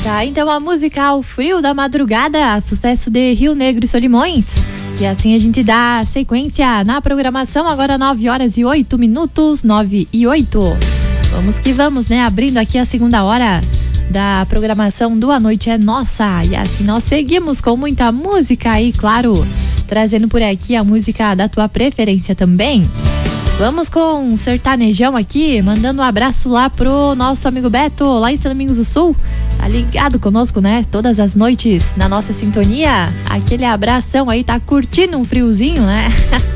Tá, então a música O Frio da Madrugada, sucesso de Rio Negro e Solimões. E assim a gente dá sequência na programação, agora 9h08, 9h08. Vamos que vamos, né? Abrindo aqui a segunda hora da programação do A Noite é Nossa. E assim nós seguimos com muita música e, claro, trazendo por aqui a música da tua preferência também. Vamos com um sertanejão aqui, mandando um abraço lá pro nosso amigo Beto, lá em São Domingos do Sul. Tá ligado conosco, né? Todas as noites na nossa sintonia. Aquele abração aí, tá curtindo um friozinho, né?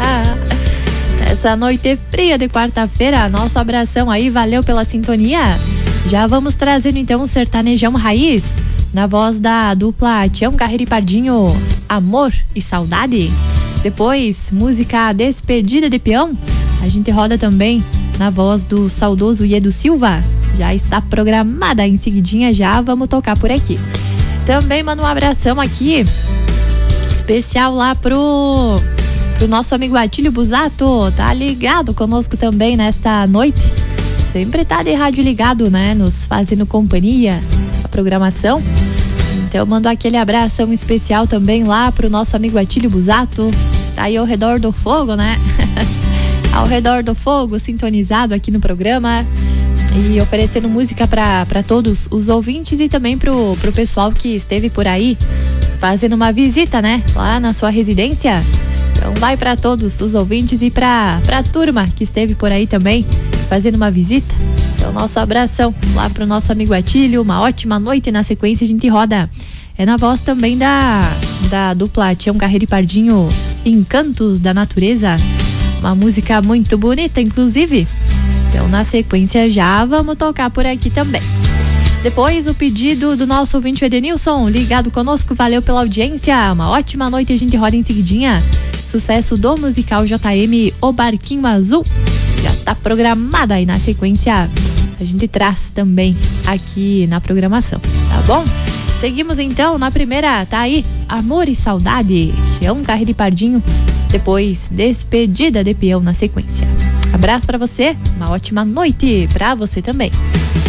Essa noite fria de quarta-feira, nosso abração aí, valeu pela sintonia. Já vamos trazendo então um sertanejão raiz, na voz da dupla Tião Carreira e Pardinho, Amor e Saudade. Depois, música Despedida de Peão. A gente roda também na voz do saudoso Iedo Silva. Já está programada em seguidinha, já vamos tocar por aqui. Também mando um abração aqui, especial lá pro nosso amigo Atílio Busato. Tá ligado conosco também nesta noite. Sempre tá de rádio ligado, né? Nos fazendo companhia, a programação. Então mando aquele abração especial também lá pro nosso amigo Atílio Busato. Tá aí ao redor do fogo, né? Ao redor do fogo, sintonizado aqui no programa e oferecendo música para todos os ouvintes e também pro pessoal que esteve por aí fazendo uma visita, né? Lá na sua residência. Então vai para todos os ouvintes e pra turma que esteve por aí também fazendo uma visita. Então nosso abração lá pro nosso amigo Atílio, uma ótima noite. Na sequência a gente roda na voz também da dupla Tião Carreira e Pardinho, Encantos da Natureza. Uma música muito bonita, inclusive. Então, na sequência, já vamos tocar por aqui também. Depois, o pedido do nosso ouvinte Edenilson, ligado conosco, valeu pela audiência. Uma ótima noite, a gente roda em seguidinha. Sucesso do musical JM, O Barquinho Azul. Já tá programada aí na sequência. A gente traz também aqui na programação, tá bom? Seguimos então na primeira, tá aí, Amor e Saudade, Tião Carreira e Pardinho. Depois, Despedida de Peão na sequência. Abraço pra você, uma ótima noite pra você também.